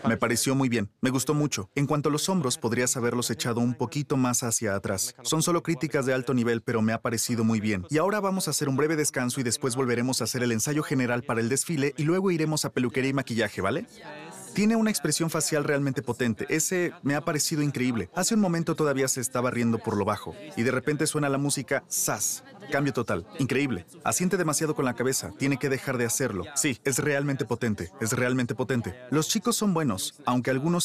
Me pareció muy bien, me gustó mucho. En cuanto a los hombros, podrías haberlos echado un poquito más hacia atrás. Son solo críticas de alto nivel, pero me ha parecido muy bien. Y ahora vamos a hacer un breve descanso y después volveremos a hacer el ensayo general para el desfile y luego iremos a peluquería y maquillaje, ¿vale? Tiene una expresión facial realmente potente. Ese me ha parecido increíble. Hace un momento todavía se estaba riendo por lo bajo. Y de repente suena la música ¡zas! Cambio total. Increíble. Asiente demasiado con la cabeza. Tiene que dejar de hacerlo. Sí, es realmente potente. Es realmente potente. Los chicos son buenos, aunque algunos